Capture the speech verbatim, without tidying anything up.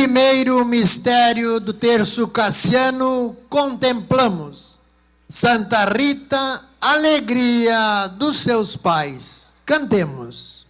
primeiro mistério do terço cassiano, contemplamos Santa Rita, alegria dos seus pais. Cantemos.